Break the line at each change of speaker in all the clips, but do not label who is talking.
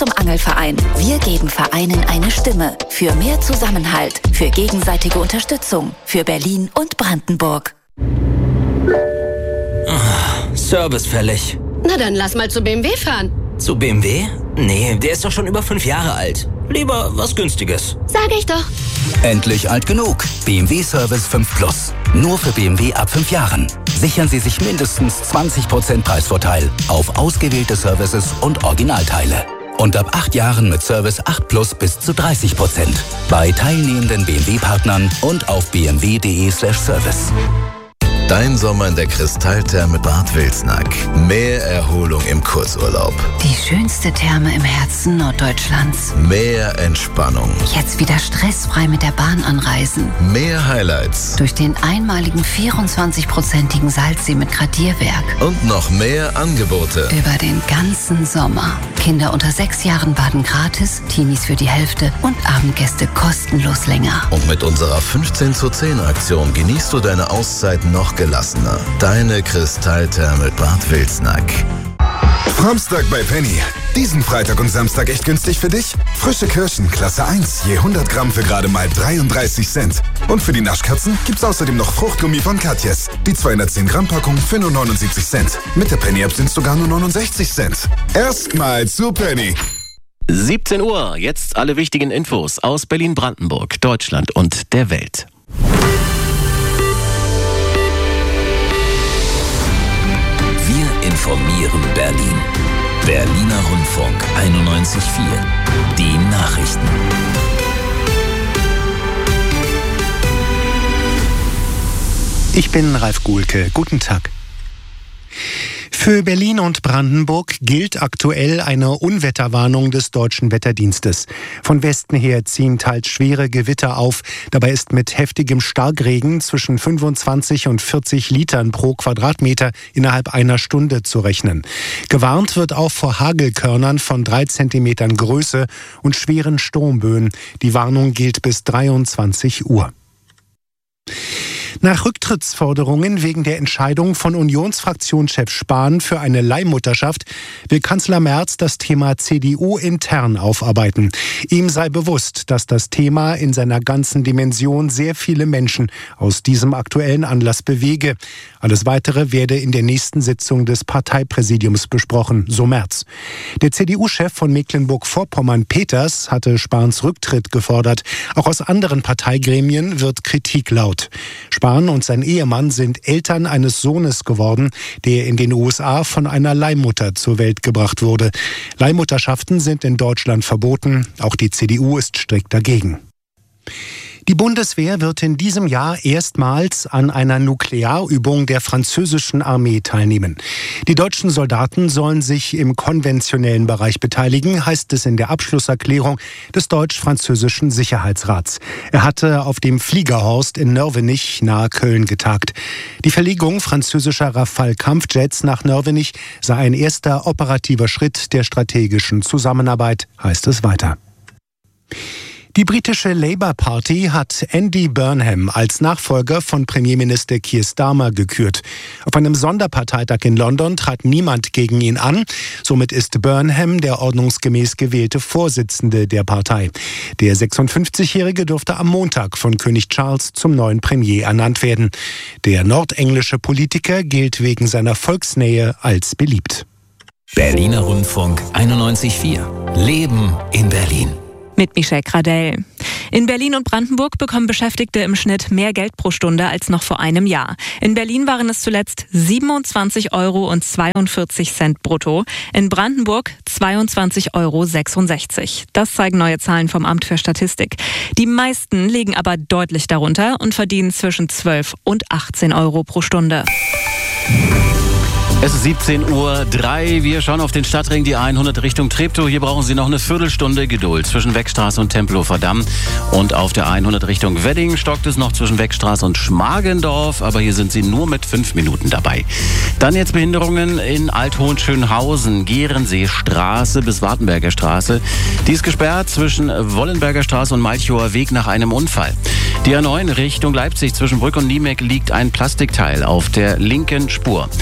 zum Angelverein. Wir geben Vereinen eine Stimme. Für mehr Zusammenhalt, für gegenseitige Unterstützung, für Berlin und Brandenburg.
Service fällig.
Na dann lass mal zu BMW fahren.
Zu BMW? Nee, der ist doch schon über 5 Jahre alt. Lieber was Günstiges.
Sag ich doch.
Endlich alt genug. BMW Service 5 Plus. Nur für BMW ab 5 Jahren. Sichern Sie sich mindestens 20% Preisvorteil auf ausgewählte Services und Originalteile. Und ab 8 Jahren mit Service 8 Plus bis zu 30%. Bei teilnehmenden BMW-Partnern und auf bmw.de/service.
Dein Sommer in der Kristalltherme Bad Wilsnack. Mehr Erholung im Kurzurlaub.
Die schönste Therme im Herzen Norddeutschlands.
Mehr Entspannung.
Jetzt wieder stressfrei mit der Bahn anreisen.
Mehr Highlights.
Durch den einmaligen 24%igen Salzsee mit Gradierwerk.
Und noch mehr Angebote.
Über den ganzen Sommer. Kinder unter 6 Jahren baden gratis, Teenies für die Hälfte und Abendgäste kostenlos länger.
Und mit unserer 15:10 Aktion genießt du deine Auszeit noch gelassener. Deine Kristalltherme Bad Wilsnack.
Samstag bei Penny. Diesen Freitag und Samstag echt günstig für dich? Frische Kirschen, Klasse 1, je 100 Gramm für gerade mal 33 Cent. Und für die Naschkatzen gibt's außerdem noch Fruchtgummi von Katjes. Die 210 Gramm Packung für nur 79 Cent. Mit der Penny-App sind's sogar nur 69 Cent. Erstmal zu Penny.
17 Uhr, jetzt alle wichtigen Infos aus Berlin-Brandenburg, Deutschland und der Welt.
Wir informieren Berlin. Berliner Rundfunk 91.4. Die Nachrichten.
Ich bin Ralf Guhlke. Guten Tag. Für Berlin und Brandenburg gilt aktuell eine Unwetterwarnung des Deutschen Wetterdienstes. Von Westen her ziehen teils schwere Gewitter auf. Dabei ist mit heftigem Starkregen zwischen 25 und 40 Litern pro Quadratmeter innerhalb einer Stunde zu rechnen. Gewarnt wird auch vor Hagelkörnern von 3 Zentimetern Größe und schweren Sturmböen. Die Warnung gilt bis 23 Uhr. Nach Rücktrittsforderungen wegen der Entscheidung von Unionsfraktionschef Spahn für eine Leihmutterschaft will Kanzler Merz das Thema CDU intern aufarbeiten. Ihm sei bewusst, dass das Thema in seiner ganzen Dimension sehr viele Menschen aus diesem aktuellen Anlass bewege. Alles Weitere werde in der nächsten Sitzung des Parteipräsidiums besprochen, so Merz. Der CDU-Chef von Mecklenburg-Vorpommern, Peters, hatte Spahns Rücktritt gefordert. Auch aus anderen Parteigremien wird Kritik laut. Spahn und sein Ehemann sind Eltern eines Sohnes geworden, der in den USA von einer Leihmutter zur Welt gebracht wurde. Leihmutterschaften sind in Deutschland verboten. Auch die CDU ist strikt dagegen. Die Bundeswehr wird in diesem Jahr erstmals an einer Nuklearübung der französischen Armee teilnehmen. Die deutschen Soldaten sollen sich im konventionellen Bereich beteiligen, heißt es in der Abschlusserklärung des deutsch-französischen Sicherheitsrats. Er hatte auf dem Fliegerhorst in Nörvenich nahe Köln getagt. Die Verlegung französischer Rafale-Kampfjets nach Nörvenich sei ein erster operativer Schritt der strategischen Zusammenarbeit, heißt es weiter. Die britische Labour Party hat Andy Burnham als Nachfolger von Premierminister Keir Starmer gekürt. Auf einem Sonderparteitag in London trat niemand gegen ihn an. Somit ist Burnham der ordnungsgemäß gewählte Vorsitzende der Partei. Der 56-Jährige dürfte am Montag von König Charles zum neuen Premier ernannt werden. Der nordenglische Politiker gilt wegen seiner Volksnähe als beliebt.
Berliner Rundfunk 91.4. Leben in Berlin.
Mit Michelle Gradell. In Berlin und Brandenburg bekommen Beschäftigte im Schnitt mehr Geld pro Stunde als noch vor einem Jahr. In Berlin waren es zuletzt 27,42 € brutto. In Brandenburg 22,66 €. Das zeigen neue Zahlen vom Amt für Statistik. Die meisten liegen aber deutlich darunter und verdienen zwischen 12 und 18 € pro Stunde.
Es ist 17:03 Uhr. Wir schauen auf den Stadtring, die 100 Richtung Treptow. Hier brauchen Sie noch eine Viertelstunde Geduld zwischen Weckstraße und Tempelhofer Damm. Und auf der 100 Richtung Wedding stockt es noch zwischen Weckstraße und Schmargendorf. Aber hier sind Sie nur mit 5 Minuten dabei. Dann jetzt Behinderungen in Alt-Hohenschönhausen. Gehrenseestraße bis Wartenberger Straße. Die ist gesperrt zwischen Wollenberger Straße und Malchower Weg nach einem Unfall. Die A9 Richtung Leipzig zwischen Brück und Niemek liegt ein Plastikteil auf der linken Spur.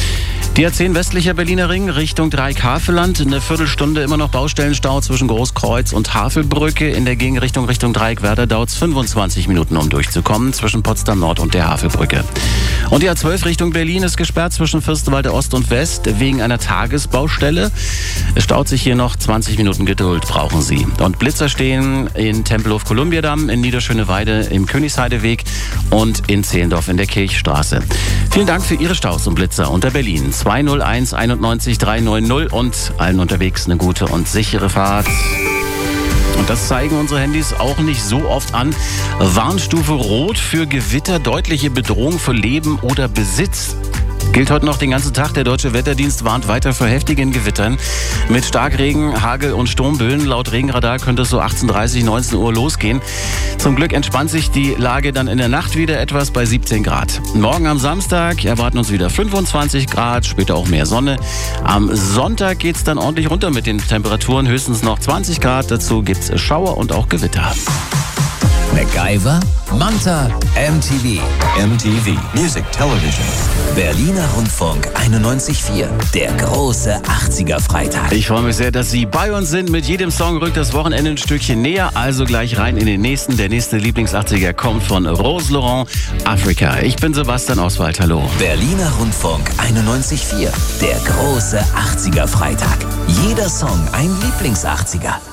Die A10 westlicher Berliner Ring Richtung Dreieck-Havelland. Eine Viertelstunde immer noch Baustellenstau zwischen Großkreuz und Havelbrücke. In der Gegenrichtung Richtung Dreieck-Werder dauert es 25 Minuten, um durchzukommen, zwischen Potsdam Nord und der Havelbrücke. Und die A12 Richtung Berlin ist gesperrt zwischen Fürstenwalde Ost und West wegen einer Tagesbaustelle. Es staut sich hier noch 20 Minuten Geduld, brauchen Sie. Und Blitzer stehen in Tempelhof-Kolumbiadamm, in Niederschöneweide im Königsheideweg und in Zehlendorf in der Kirchstraße. Vielen Dank für Ihre Staus und Blitzer unter Berlin. 201 91 390 und allen unterwegs eine gute und sichere Fahrt. Und das zeigen unsere Handys auch nicht so oft an. Warnstufe Rot für Gewitter, deutliche Bedrohung für Leben oder Besitz. Gilt heute noch den ganzen Tag. Der Deutsche Wetterdienst warnt weiter vor heftigen Gewittern mit Starkregen, Hagel und Sturmböen. Laut Regenradar könnte es so 18:30, 19 Uhr losgehen. Zum Glück entspannt sich die Lage dann in der Nacht wieder etwas bei 17 Grad. Morgen am Samstag erwarten uns wieder 25 Grad, später auch mehr Sonne. Am Sonntag geht es dann ordentlich runter mit den Temperaturen, höchstens noch 20 Grad. Dazu gibt es Schauer und auch Gewitter.
MacGyver, Manta, MTV. MTV, Music Television. Berliner Rundfunk 91.4, der große 80er-Freitag.
Ich freue mich sehr, dass Sie bei uns sind. Mit jedem Song rückt das Wochenende ein Stückchen näher. Also gleich rein in den nächsten. Der nächste Lieblings-80er kommt von Rose Laurent, Afrika. Ich bin Sebastian Oswald, hallo.
Berliner Rundfunk 91.4, der große 80er-Freitag. Jeder Song ein Lieblings-80er.